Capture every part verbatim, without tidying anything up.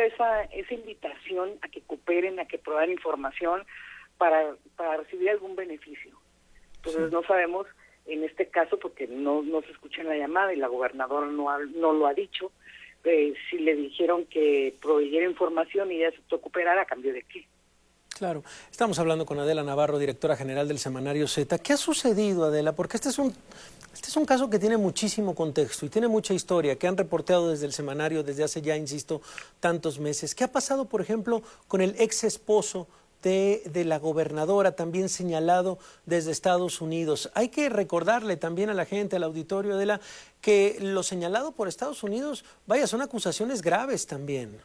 esa esa invitación a que cooperen, a que prueben información para, para recibir algún beneficio. Entonces sí. no sabemos, en este caso, porque no, no se escucha en la llamada y la gobernadora no, ha, no lo ha dicho, eh, si le dijeron que proveyera información y ella aceptó cooperar, ¿a cambio de qué? Claro. Estamos hablando con Adela Navarro, directora general del semanario Z. ¿Qué ha sucedido, Adela? Porque este es un, este es un caso que tiene muchísimo contexto y tiene mucha historia, que han reporteado desde el semanario desde hace ya, insisto, tantos meses. ¿Qué ha pasado, por ejemplo, con el ex esposo de, de la gobernadora, también señalado desde Estados Unidos? Hay que recordarle también a la gente, al auditorio, Adela, que lo señalado por Estados Unidos, vaya, son acusaciones graves también.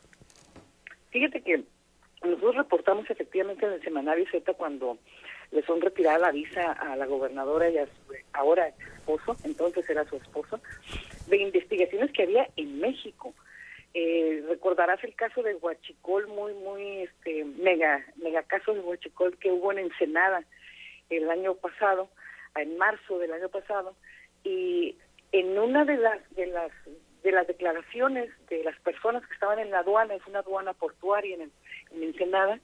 Fíjate que nosotros reportamos efectivamente en el semanario Z cuando le son retirada la visa a la gobernadora y a su ahora esposo, entonces era su esposo, de investigaciones que había en México. Eh, recordarás el caso de Huachicol, muy, muy, este, mega, mega caso de Huachicol que hubo en Ensenada el año pasado, en marzo del año pasado, y en una de las, de las, de las declaraciones de las personas que estaban en la aduana, es una aduana portuaria en el en Ensenada,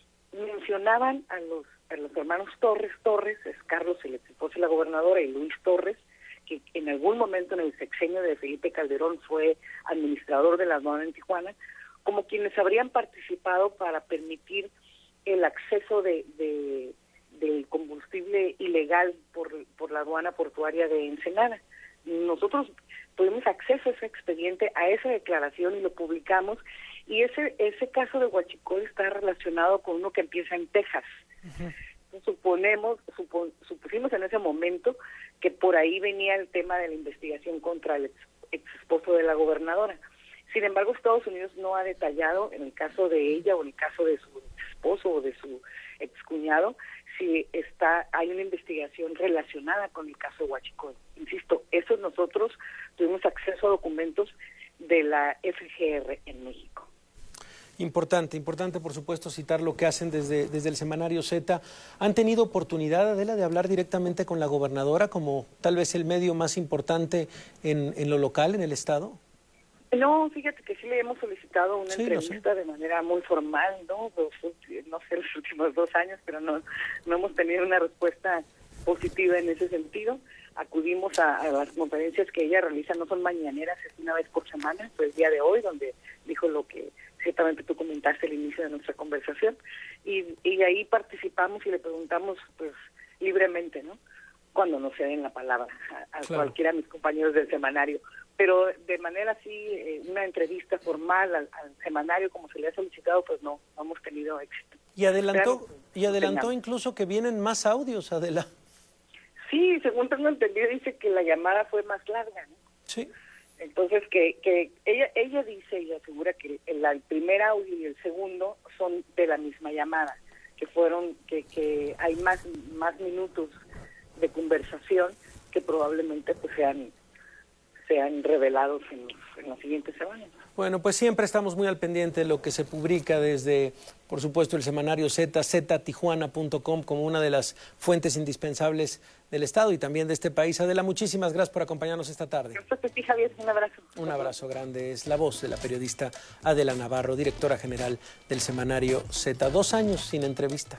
mencionaban a los a los hermanos Torres Torres, es Carlos, el ex esposo de la gobernadora, y Luis Torres, que en algún momento en el sexenio de Felipe Calderón fue administrador de la aduana en Tijuana, como quienes habrían participado para permitir el acceso de, de del combustible ilegal por, por la aduana portuaria de Ensenada. Nosotros tuvimos acceso a ese expediente, a esa declaración, y lo publicamos. Y ese ese caso de Huachicol está relacionado con uno que empieza en Texas. Uh-huh. Suponemos, supo, supusimos en ese momento que por ahí venía el tema de la investigación contra el ex, ex esposo de la gobernadora. Sin embargo, Estados Unidos no ha detallado en el caso de ella o en el caso de su esposo o de su excuñado si está hay una investigación relacionada con el caso de Huachicol. Insisto, eso nosotros tuvimos acceso a documentos de la F G R en México. Importante, importante por supuesto citar lo que hacen desde, desde el semanario Z. ¿Han tenido oportunidad, Adela, de hablar directamente con la gobernadora como tal vez el medio más importante en, en lo local, en el estado? No, fíjate que sí le hemos solicitado una sí, entrevista de manera muy formal, ¿no? Los, no sé, los últimos dos años, pero no, no hemos tenido una respuesta positiva en ese sentido. Acudimos a, a las conferencias que ella realiza, no son mañaneras, es una vez por semana, pues el día de hoy, donde dijo lo que ciertamente tú comentaste al inicio de nuestra conversación, y, y ahí participamos y le preguntamos pues libremente, ¿no? Cuando nos ceden la palabra a, a claro. cualquiera de mis compañeros del semanario, pero de manera así, eh, una entrevista formal al, al semanario como se le ha solicitado, pues no, no hemos tenido éxito. Y adelantó, claro, y adelantó tengamos. incluso que vienen más audios, Adela. Sí, según tengo entendido, dice que la llamada fue más larga, ¿no? Sí. Entonces, que que ella ella dice y asegura que el, el primer audio y el segundo son de la misma llamada, que fueron, que, que hay más, más minutos de conversación que probablemente pues sean, sean revelados en, en las siguientes semanas. Bueno, pues siempre estamos muy al pendiente de lo que se publica desde, por supuesto, el semanario Z, zeta tijuana punto com, como una de las fuentes indispensables del Estado y también de este país. Adela, muchísimas gracias por acompañarnos esta tarde. Gracias a ti, Javier. Un abrazo. Un abrazo grande. Es la voz de la periodista Adela Navarro, directora general del semanario Z. Dos años sin entrevista.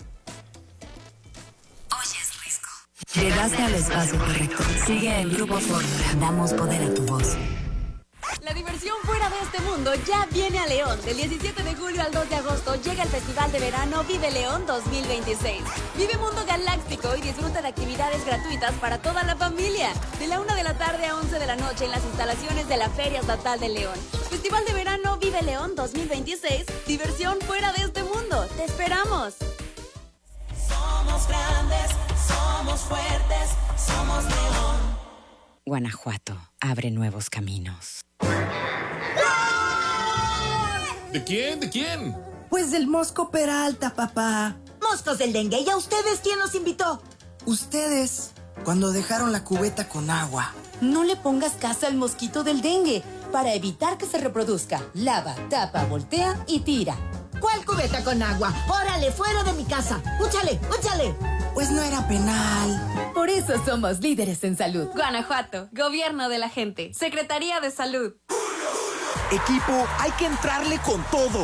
Oyes Risco. Llegaste al espacio correcto. Sigue el Grupo Fórmula. Damos poder a tu voz. La diversión fuera de este mundo ya viene a León. Del diecisiete de julio al dos de agosto llega el Festival de Verano Vive León dos mil veintiséis. Vive Mundo Galáctico y disfruta de actividades gratuitas para toda la familia. De la una de la tarde a once de la noche en las instalaciones de la Feria Estatal de León. Festival de Verano Vive León dos mil veintiséis. Diversión fuera de este mundo. ¡Te esperamos! Somos grandes, somos fuertes, somos León. Guanajuato abre nuevos caminos. ¿De quién? ¿De quién? Pues del Mosco Peralta, papá. Moscos del dengue. ¿Y a ustedes quién los invitó? Ustedes, cuando dejaron la cubeta con agua. No le pongas casa al mosquito del dengue. Para evitar que se reproduzca, lava, tapa, voltea y tira. ¿Cuál cubeta con agua? ¡Órale, fuera de mi casa! ¡Úchale, úchale! Pues no era penal. Por eso somos líderes en salud. Guanajuato, Gobierno de la Gente, Secretaría de Salud. Equipo, hay que entrarle con todo.